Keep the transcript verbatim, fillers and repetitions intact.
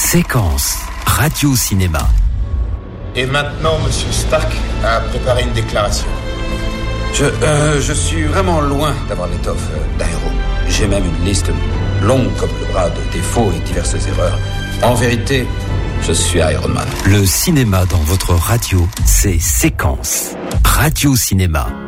Séquence radio-cinéma. Et maintenant, Monsieur Stark a préparé une déclaration. Je, euh, je suis vraiment loin d'avoir l'étoffe d'un héros. J'ai même une liste longue comme le bras de défauts et diverses erreurs. En vérité, je suis Iron Man. Le cinéma dans votre radio, c'est Séquence radio-cinéma.